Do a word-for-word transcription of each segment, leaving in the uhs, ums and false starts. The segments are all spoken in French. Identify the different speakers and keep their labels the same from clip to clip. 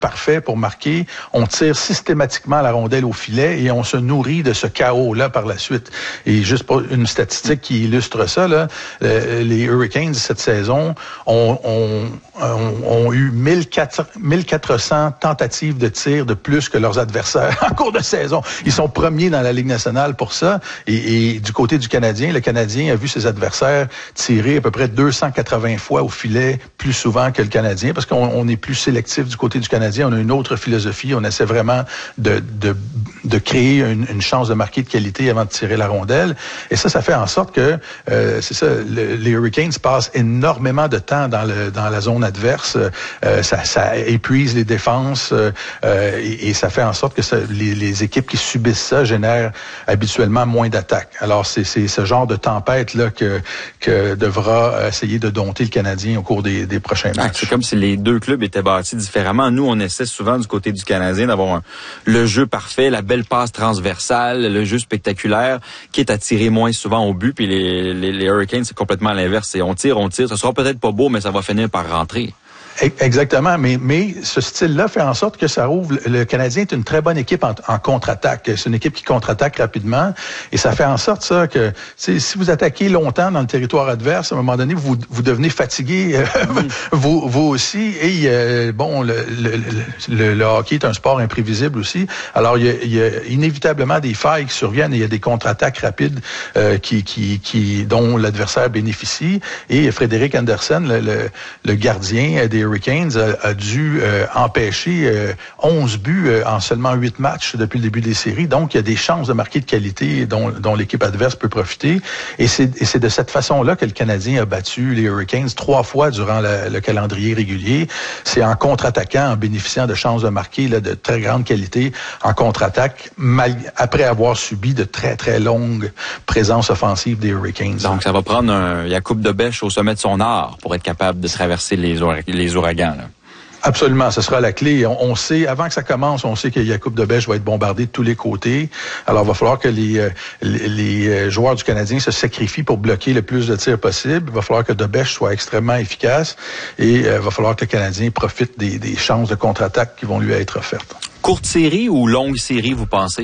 Speaker 1: parfait pour marquer. On tire systématiquement la rondelle au filet et on se nourrit de ce chaos-là par la suite. Et juste pour une statistique qui illustre ça, là, euh, les Hurricanes cette saison ont, ont, ont, ont eu mille quatre cents tentatives de tir de plus que leurs adversaires en cours de saison. Ils sont premiers dans la Ligue nationale pour ça. Et, et du côté du Canadien, le Canadien a vu ses adversaires tirer à peu près deux cent quatre-vingts fois au filet plus souvent que le Canadien parce qu'on on est plus sélectif du côté du Canadien. On a une autre philosophie. On essaie vraiment de, de, de créer une, une chance de marquer de qualité avant de tirer la rondelle. Et ça, ça fait en sorte que, euh, c'est ça, le, les Hurricanes passent énormément de temps dans, le, dans la zone adverse. Euh, ça, ça épuise les défenses euh, et, et ça fait en sorte que ça, les, les équipes qui subissent ça génèrent habituellement moins d'attaques. Alors, c'est, c'est ce genre de tempête-là que, que devra essayer de dompter le Canadien au cours des, des prochains matchs.
Speaker 2: Ah, c'est comme si les deux clubs étaient bâtis différemment. Nous, on essaie souvent du côté du Canadien d'avoir un, le jeu parfait, la belle passe transversale, le jeu spectaculaire, qui est attiré moins souvent au but. Puis les, les, les Hurricanes, c'est complètement à l'inverse. Et on tire, on tire. Ça sera peut-être pas beau, mais ça va finir par rentrer.
Speaker 1: Exactement, mais mais ce style-là fait en sorte que ça rouvre. Le Canadien est une très bonne équipe en, en contre-attaque. C'est une équipe qui contre-attaque rapidement et ça fait en sorte ça que si vous attaquez longtemps dans le territoire adverse, à un moment donné vous vous devenez fatigué euh, oui. vous vous aussi. Et euh, bon, le, le, le, le hockey est un sport imprévisible aussi. Alors il y a, il y a inévitablement des failles qui surviennent et il y a des contre-attaques rapides euh, qui qui qui dont l'adversaire bénéficie. Et Frédéric Andersen, le, le, le gardien des Hurricanes a, a dû euh, empêcher euh, onze buts euh, en seulement huit matchs depuis le début des séries. Donc, il y a des chances de marquer de qualité dont, dont l'équipe adverse peut profiter. Et c'est, et c'est de cette façon-là que le Canadien a battu les Hurricanes trois fois durant la, le calendrier régulier. C'est en contre-attaquant, en bénéficiant de chances de marquer là, de très grande qualité en contre-attaque, mal, après avoir subi de très, très longues présences offensives des Hurricanes.
Speaker 2: Donc, ça va prendre un Jakub de Bech au sommet de son art pour être capable de traverser les, les ouragans, là.
Speaker 1: Absolument, ce sera la clé. On, on sait, avant que ça commence, on sait que Jakub de Bech va être bombardé de tous les côtés. Alors, il va falloir que les, les, les joueurs du Canadien se sacrifient pour bloquer le plus de tirs possible. Il va falloir que de Bech soit extrêmement efficace et il euh, va falloir que le Canadien profite des, des chances de contre-attaque qui vont lui être offertes.
Speaker 2: Courte série ou longue série, vous pensez?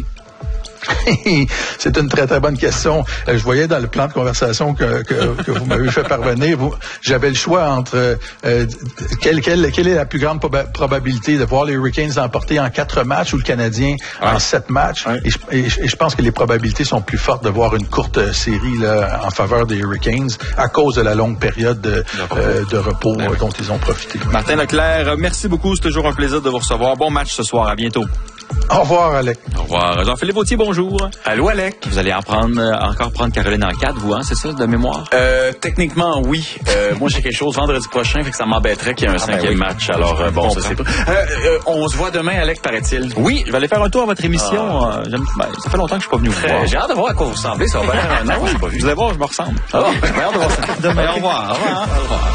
Speaker 1: C'est une très, très bonne question. Je voyais dans le plan de conversation que, que, que vous m'avez fait parvenir, vous, j'avais le choix entre euh, quelle, quelle, quelle est la plus grande proba- probabilité de voir les Hurricanes l'emporter en quatre matchs ou le Canadien ouais. en sept matchs. Ouais. Et, je, et, je, et je pense que les probabilités sont plus fortes de voir une courte série là, en faveur des Hurricanes à cause de la longue période de, euh, de repos ouais. dont ils ont profité.
Speaker 2: Martin Leclerc, merci beaucoup. C'est toujours un plaisir de vous recevoir. Bon match ce soir. À bientôt.
Speaker 1: Au revoir, Alec.
Speaker 2: Au revoir. Jean-Philippe Vautier, bonjour.
Speaker 3: Allô, Alec.
Speaker 2: Vous allez en prendre, euh, encore prendre Caroline en quatre, vous, hein, c'est ça, de mémoire?
Speaker 3: Euh, techniquement, oui. Euh, moi, j'ai quelque chose vendredi prochain, fait que ça m'embêterait qu'il y ait un ah, cinquième ben oui. match. Alors, euh, bon, ça, c'est pas... Euh, euh, on se voit demain, Alec, paraît-il.
Speaker 2: Oui, je vais aller faire un tour à votre émission. Ah. Euh, ben, ça fait longtemps que je suis pas venu vous voir.
Speaker 3: J'ai hâte de voir à quoi vous ressemblez. Ça va bien faire un an, je sais pas vu.
Speaker 2: Vous allez voir, je me ressemble.
Speaker 3: Ah, j'ai hâte de voir ça.
Speaker 2: Demain, au revoir. Au revoir. Au revoir.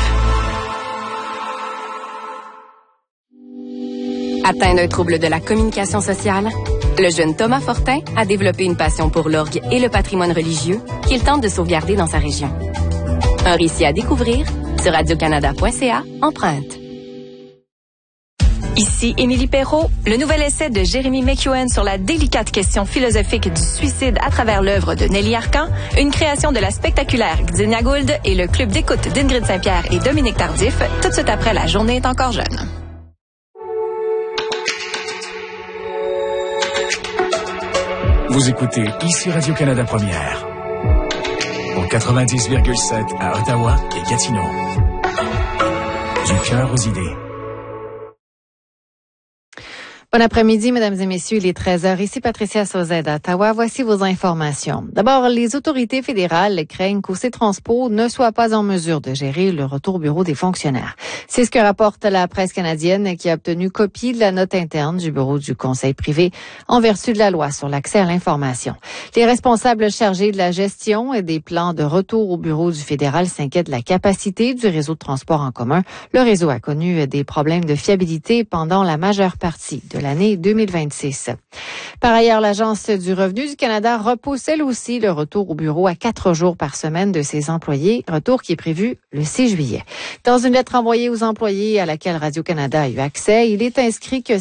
Speaker 4: Atteint d'un trouble de la communication sociale, le jeune Thomas Fortin a développé une passion pour l'orgue et le patrimoine religieux qu'il tente de sauvegarder dans sa région. Un récit à découvrir sur radio canada point c a empreinte.
Speaker 5: Ici Émilie Perrault. Le nouvel essai de Jérémy McEwen sur la délicate question philosophique du suicide à travers l'œuvre de Nelly Arcan, une création de la spectaculaire Xenia Gould et le club d'écoute d'Ingrid Saint-Pierre et Dominique Tardif, tout de suite après La journée est encore jeune.
Speaker 6: Vous écoutez ici Radio-Canada Première au quatre-vingt-dix virgule sept à Ottawa et Gatineau. Du cœur aux idées.
Speaker 7: Bon après-midi, mesdames et messieurs, il est treize heures. Ici Patricia Sauzet d'Ottawa. Voici vos informations. D'abord, les autorités fédérales craignent qu'O C Transpo ne soit pas en mesure de gérer le retour au bureau des fonctionnaires. C'est ce que rapporte la presse canadienne qui a obtenu copie de la note interne du bureau du Conseil privé en vertu de la loi sur l'accès à l'information. Les responsables chargés de la gestion et des plans de retour au bureau du fédéral s'inquiètent de la capacité du réseau de transport en commun. Le réseau a connu des problèmes de fiabilité pendant la majeure partie de l'année deux mille vingt-six. Par ailleurs, l'Agence du revenu du Canada repousse elle aussi le retour au bureau à quatre jours par semaine de ses employés, retour qui est prévu le six juillet. Dans une lettre envoyée aux employés à laquelle Radio-Canada a eu accès, il est inscrit que